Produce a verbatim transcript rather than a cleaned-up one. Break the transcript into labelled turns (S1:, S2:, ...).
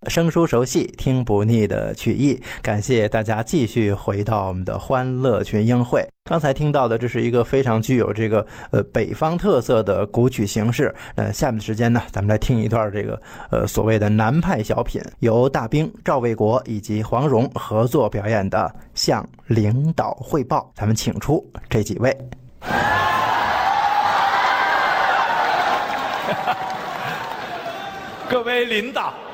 S1: 生疏熟悉听不腻的曲艺。感谢大家继续回到我们的欢乐群英会。刚才听到的这是一个非常具有这个呃北方特色的古曲形式。呃，下面的时间呢，咱们来听一段这个呃所谓的南派小品，由大兵、赵卫国以及黄蓉合作表演的《向领导汇报》。咱们请出这几位。
S2: 各位领导，